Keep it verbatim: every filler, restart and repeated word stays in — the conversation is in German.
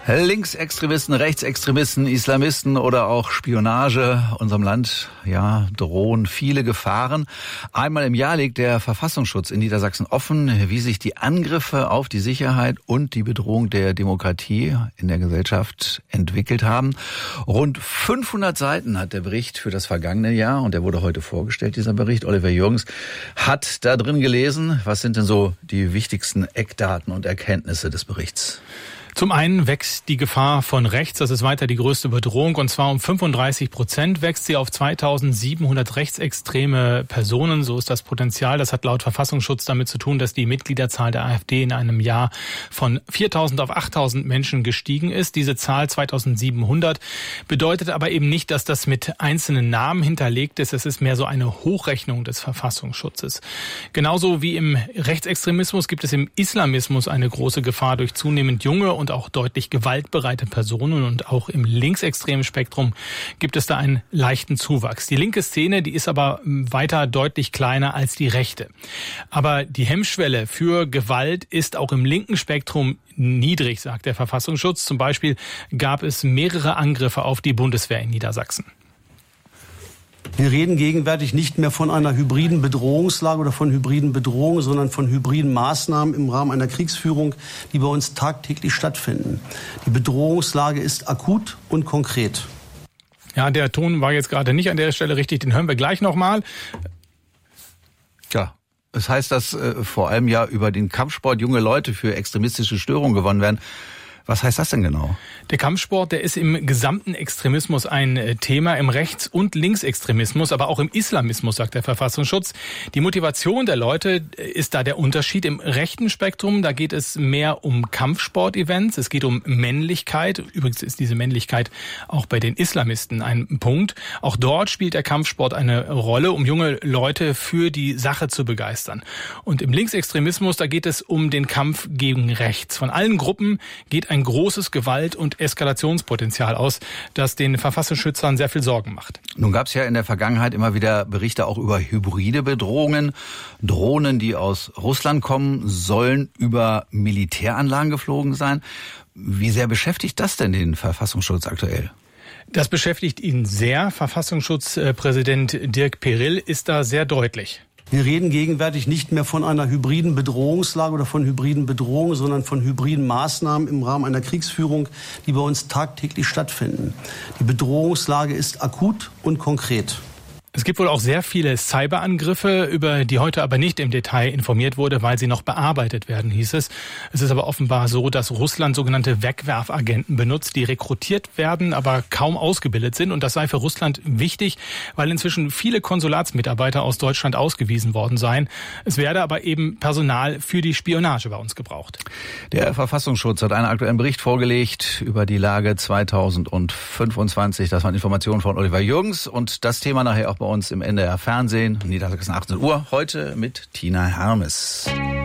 Linksextremisten, Rechtsextremisten, Islamisten oder auch Spionage unserem Land, ja, drohen viele Gefahren. Einmal im Jahr legt der Verfassungsschutz in Niedersachsen offen, wie sich die Angriffe auf die Sicherheit und die Bedrohung der Demokratie in der Gesellschaft entwickelt haben. Rund fünfhundert Seiten hat der Bericht für das vergangene Jahr und der wurde heute vorgestellt, dieser Bericht. Oliver Jürgens hat da drin gelesen. Was sind denn so die wichtigsten Eckdaten und Erkenntnisse des Berichts? Zum einen wächst die Gefahr von rechts, das ist weiter die größte Bedrohung, und zwar um fünfunddreißig Prozent wächst sie auf zweitausendsiebenhundert rechtsextreme Personen. So ist das Potenzial. Das hat laut Verfassungsschutz damit zu tun, dass die Mitgliederzahl der AfD in einem Jahr von viertausend auf achttausend Menschen gestiegen ist. Diese Zahl zweitausendsiebenhundert bedeutet aber eben nicht, dass das mit einzelnen Namen hinterlegt ist. Es ist mehr so eine Hochrechnung des Verfassungsschutzes. Genauso wie im Rechtsextremismus gibt es im Islamismus eine große Gefahr durch zunehmend junge und auch deutlich gewaltbereite Personen, und auch im linksextremen Spektrum gibt es da einen leichten Zuwachs. Die linke Szene, die ist aber weiter deutlich kleiner als die rechte. Aber die Hemmschwelle für Gewalt ist auch im linken Spektrum niedrig, sagt der Verfassungsschutz. Zum Beispiel gab es mehrere Angriffe auf die Bundeswehr in Niedersachsen. Wir reden gegenwärtig nicht mehr von einer hybriden Bedrohungslage oder von hybriden Bedrohungen, sondern von hybriden Maßnahmen im Rahmen einer Kriegsführung, die bei uns tagtäglich stattfinden. Die Bedrohungslage ist akut und konkret. Ja, der Ton war jetzt gerade nicht an der Stelle richtig, den hören wir gleich nochmal. Ja, das heißt, dass äh, vor allem ja über den Kampfsport junge Leute für extremistische Störungen gewonnen werden. Was heißt das denn genau? Der Kampfsport, der ist im gesamten Extremismus ein Thema, im Rechts- und Linksextremismus, aber auch im Islamismus, sagt der Verfassungsschutz. Die Motivation der Leute ist da der Unterschied. Im rechten Spektrum, da geht es mehr um Kampfsport-Events, es geht um Männlichkeit. Übrigens ist diese Männlichkeit auch bei den Islamisten ein Punkt. Auch dort spielt der Kampfsport eine Rolle, um junge Leute für die Sache zu begeistern. Und im Linksextremismus, da geht es um den Kampf gegen rechts. Von allen Gruppen geht ein großes Gewalt- und Eskalationspotenzial aus, das den Verfassungsschützern sehr viel Sorgen macht. Nun gab es ja in der Vergangenheit immer wieder Berichte auch über hybride Bedrohungen. Drohnen, die aus Russland kommen, sollen über Militäranlagen geflogen sein. Wie sehr beschäftigt das denn den Verfassungsschutz aktuell? Das beschäftigt ihn sehr. Verfassungsschutzpräsident Dirk Perill ist da sehr deutlich. Wir reden gegenwärtig nicht mehr von einer hybriden Bedrohungslage oder von hybriden Bedrohungen, sondern von hybriden Maßnahmen im Rahmen einer Kriegsführung, die bei uns tagtäglich stattfinden. Die Bedrohungslage ist akut und konkret. Es gibt wohl auch sehr viele Cyberangriffe, über die heute aber nicht im Detail informiert wurde, weil sie noch bearbeitet werden, hieß es. Es ist aber offenbar so, dass Russland sogenannte Wegwerfagenten benutzt, die rekrutiert werden, aber kaum ausgebildet sind. Und das sei für Russland wichtig, weil inzwischen viele Konsulatsmitarbeiter aus Deutschland ausgewiesen worden seien. Es werde aber eben Personal für die Spionage bei uns gebraucht. Der Verfassungsschutz hat einen aktuellen Bericht vorgelegt über die Lage zweitausendfünfundzwanzig. Das waren Informationen von Oliver Jürgens und das Thema nachher auch bei uns im N D R Fernsehen, Niedersachsen achtzehn Uhr, heute mit Tina Hermes.